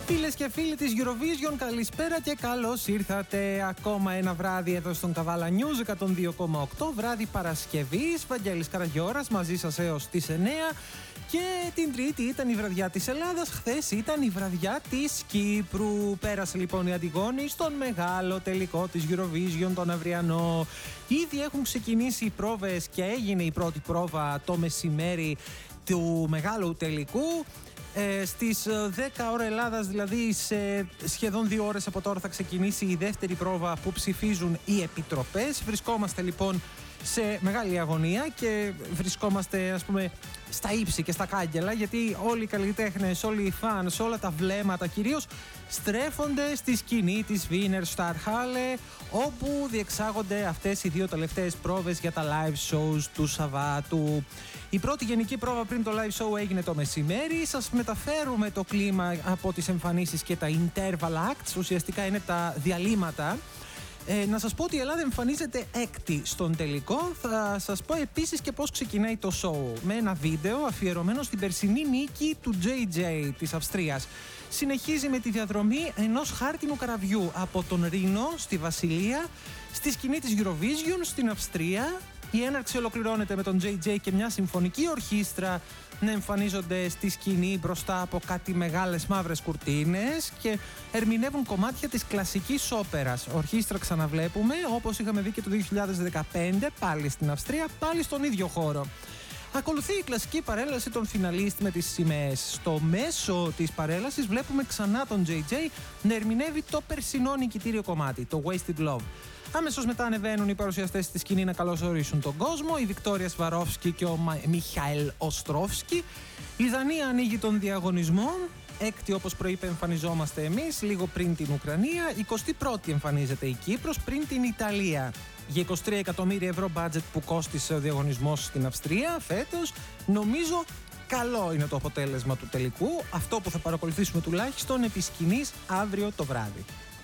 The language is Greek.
Φίλες και φίλοι της Eurovision, καλησπέρα και καλώς ήρθατε ακόμα ένα βράδυ εδώ στον Καβάλα News 102,8, βράδυ Παρασκευής. Βαγγέλης Καραγιώρας μαζί σας έως τις 9. Και την Τρίτη ήταν η βραδιά της Ελλάδας, χθες ήταν η βραδιά της Κύπρου. Πέρασε λοιπόν η Αντιγόνη στον μεγάλο τελικό της Eurovision, τον αυριανό. Ήδη έχουν ξεκινήσει οι πρόβες και έγινε η πρώτη πρόβα το μεσημέρι του μεγάλου τελικού. Στις 10 ώρα Ελλάδας, δηλαδή σε σχεδόν 2 ώρες από τώρα, θα ξεκινήσει η δεύτερη πρόβα που ψηφίζουν οι επιτροπές. Βρισκόμαστε λοιπόν σε μεγάλη αγωνία και βρισκόμαστε, ας πούμε, στα ύψη και στα κάγκελα, γιατί όλοι οι καλλιτέχνες, όλοι οι φανς, όλα τα βλέμματα κυρίως στρέφονται στη σκηνή της Wiener Stadthalle, όπου διεξάγονται αυτές οι 2 τελευταίες πρόβες για τα live shows του Σαββάτου. Η πρώτη γενική πρόβα πριν το live show έγινε το μεσημέρι. Σας μεταφέρουμε το κλίμα από τις εμφανίσεις και τα interval acts, ουσιαστικά είναι τα διαλύματα. Να σας πω ότι η Ελλάδα εμφανίζεται έκτη στον τελικό. Θα σας πω επίσης και πώς ξεκινάει το show, με ένα βίντεο αφιερωμένο στην περσινή νίκη του JJ της Αυστρίας. Συνεχίζει με τη διαδρομή ενός χάρτινου καραβιού από τον Ρήνο στη Βασιλεία στη σκηνή της Eurovision στην Αυστρία. Η έναρξη ολοκληρώνεται με τον JJ και μια συμφωνική ορχήστρα να εμφανίζονται στη σκηνή μπροστά από κάτι μεγάλες μαύρες κουρτίνες και ερμηνεύουν κομμάτια της κλασικής όπερας. Ορχήστρα ξαναβλέπουμε, όπως είχαμε δει και το 2015, πάλι στην Αυστρία, πάλι στον ίδιο χώρο. Ακολουθεί η κλασική παρέλαση των φιναλίστ με τις σημαίες. Στο μέσο της παρέλασης βλέπουμε ξανά τον JJ να ερμηνεύει το περσινό νικητήριο κομμάτι, το Wasted Love. Άμεσως μετά ανεβαίνουν οι παρουσιαστές στη σκηνή να καλωσορίσουν τον κόσμο, η Βικτόρια Σβαρόφσκι και ο Μιχαήλ Οστρόφσκι. Η Δανία ανοίγει τον διαγωνισμό. Έκτη, όπως προείπε, εμφανιζόμαστε εμείς λίγο πριν την Ουκρανία. 21η εμφανίζεται η Κύπρος πριν την Ιταλία. Για 23 εκατομμύρια ευρώ budget που κόστισε ο διαγωνισμός στην Αυστρία φέτος, νομίζω καλό είναι το αποτέλεσμα του τελικού. Αυτό που θα παρακολουθήσουμε τουλάχιστον επί σκηνής αύριο το βράδυ.